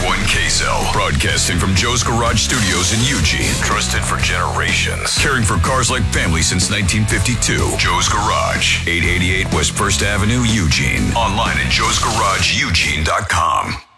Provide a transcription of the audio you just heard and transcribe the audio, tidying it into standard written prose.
Edwin Queso, broadcasting from Joe's Garage Studios in Eugene. Trusted for generations. Caring for cars like family since 1952. Joe's Garage, 888 West 1st Avenue, Eugene. Online at joesgarageeugene.com.